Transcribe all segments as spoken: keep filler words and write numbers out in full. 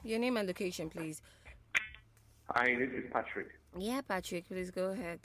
Your name and location, please. Hi, this is Patrick. Yeah, Patrick, please go ahead.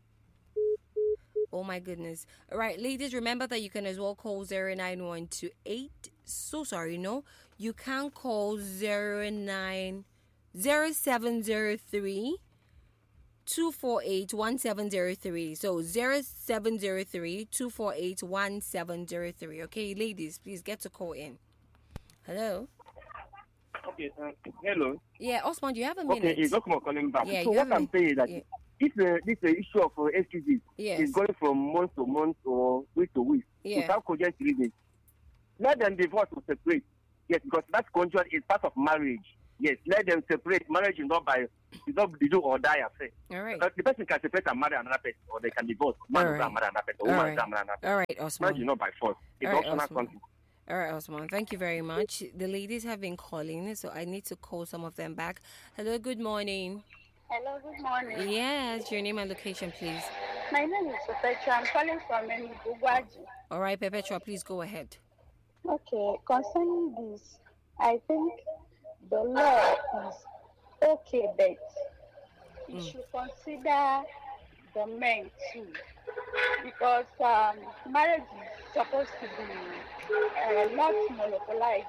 Oh my goodness. All right, ladies, remember that you can as well call zero nine one two eight. So sorry, no. You can call zero nine zero seven zero three two four eight one seven zero three. So zero seven zero three two four eight one seven zero three. Okay, ladies, please get to call in. Hello. Okay, uh, hello. Yeah, Osman, do you have a minute? Okay, it's Okmo calling back. Yeah, so you what have a I'm saying is that yeah. if uh, this uh, issue of uh, S T Ds Yes. is going from month to month or week to week Yeah. without cogent reasons, let them divorce or separate. Yes, because that's conjugal is part of marriage. Yes, let them separate. Marriage is not by it's not the do or die affair. All right. But the person can separate and marry another person, or they can divorce. Man All can right. marry another person, or All woman right. can marry another person. All right, Marriage is Osman. not by force. It's All right, optional Osman. something. All right, Osman. Thank you very much. The ladies have been calling, so I need to call some of them back. Hello, good morning. Hello, good morning. Yes, your name and location, please. My name is Perpetua. I'm calling from Enugwaji. All right, Perpetua, please go ahead. Okay, concerning this, I think the law is okay, but you Mm. should consider the men too, because um, marriage is supposed to be uh, not monopolized.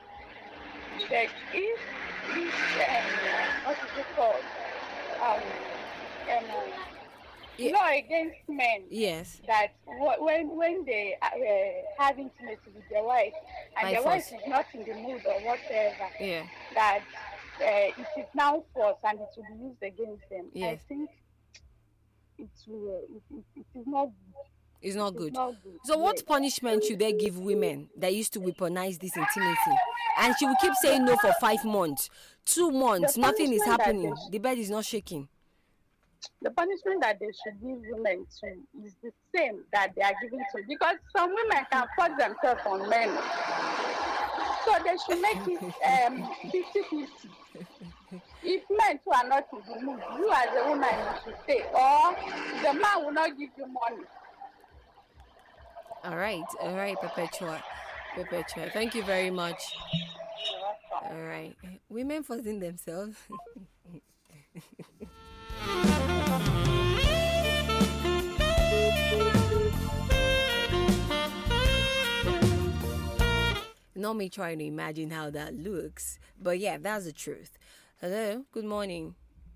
But if this, um, what is it called, um, um, Yeah. law against men, Yes. that wh- when when they uh, have intimacy with their wife and By their force. wife is not in the mood or whatever, Yeah. that uh, it is now force and it will be used against them. I Yes. think it will. It, it, it is not. It's not It's good. not good. So what Yes. punishment should they give women that used to weaponize this intimacy? And she will keep saying no for five months, two months, The nothing is punishment that happening. they sh- The bed is not shaking. The punishment that they should give women to is the same that they are giving to, because some women can force themselves on men. So they should make it um fifty-fifty. If men who are not in the mood, you as a woman you should stay, or the man will not give you money. All right, all right, Perpetua. Perpetua. Thank you very much. All right. Women forcing themselves. Not me trying to imagine how that looks, but yeah, that's the truth. Hello, good morning.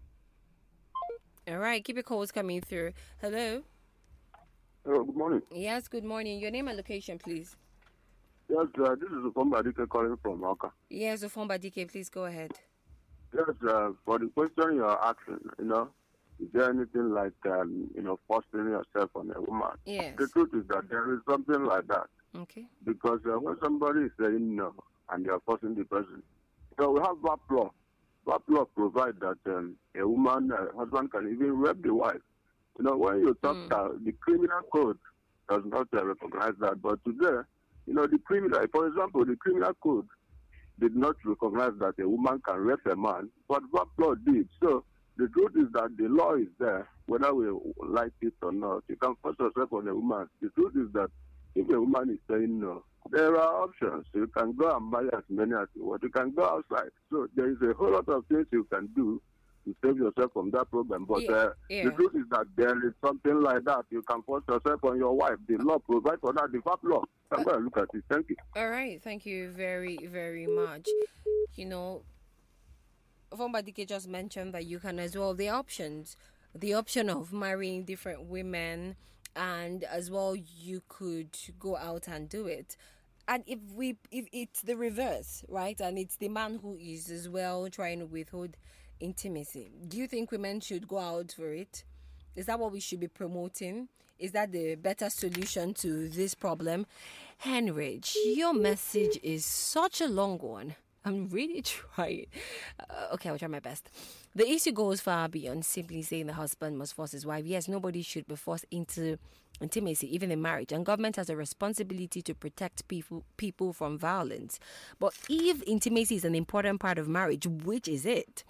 All right, keep your calls coming through. Hello. Hello, good morning. Yes, good morning. Your name and location, please. Yes, uh, this is somebody calling from Oka. Yes, Ofomba D K, please go ahead. Yes, uh, for the question you're asking, you know, is there anything like, um, you know, forcing yourself on a woman? Yes. The truth is that there is something like that. Okay. Because uh, when somebody is saying no and you're forcing the person, so we have V A P law. V A P law provides that um, a woman, a husband can even rape the wife. You know, when you talk Mm. about the criminal code does not uh, recognize that. But today, you know, the criminal, for example, the criminal code did not recognize that a woman can rape a man, but V A P law did. So the truth is that the law is there, whether we like it or not. You can force yourself on a woman. The truth is that if a woman is saying no, there are options. You can go and buy as many as you want. You can go outside. So there is a whole lot of things you can do to save yourself from that problem. But Yeah, uh, yeah. the truth is that there is something like that. You can force yourself on your wife. The law provides for that. The V A P law. I'm going to look at it. Thank you. All right, thank you very, very much. You know, Ofomba D K just mentioned that you can as well, the options, the option of marrying different women, and as well you could go out and do it. And if we if it's the reverse, right, and it's the man who is as well trying to withhold intimacy, do you think women should go out for it? Is that what we should be promoting? Is that the better solution to this problem? Henrich, your message is such a long one. I'm really trying. Uh, okay, I'll try my best. The issue goes far beyond simply saying the husband must force his wife. Yes, nobody should be forced into intimacy, even in marriage. And government has a responsibility to protect people people from violence. But if intimacy is an important part of marriage, which is it?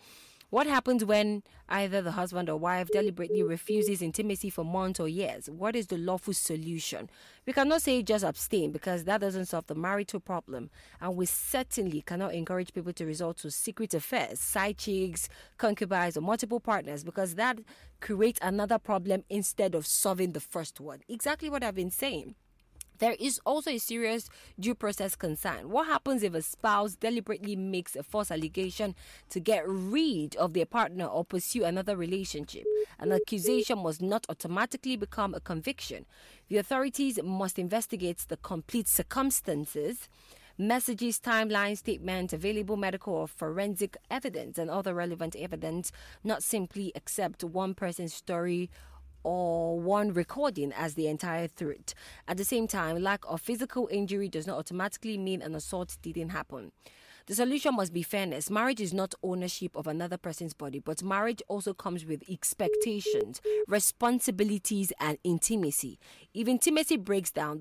What happens when either the husband or wife deliberately refuses intimacy for months or years? What is the lawful solution? We cannot say just abstain because that doesn't solve the marital problem. And we certainly cannot encourage people to resort to secret affairs, side chicks, concubines, or multiple partners because that creates another problem instead of solving the first one. Exactly what I've been saying. There is also a serious due process concern. What happens if a spouse deliberately makes a false allegation to get rid of their partner or pursue another relationship? An accusation must not automatically become a conviction. The authorities must investigate the complete circumstances, messages, timeline, statements, available medical or forensic evidence, and other relevant evidence, not simply accept one person's story or one recording as the entire truth. At the same time, lack of physical injury does not automatically mean an assault didn't happen. The solution must be fairness. Marriage is not ownership of another person's body, but marriage also comes with expectations, responsibilities, and intimacy. If intimacy breaks down,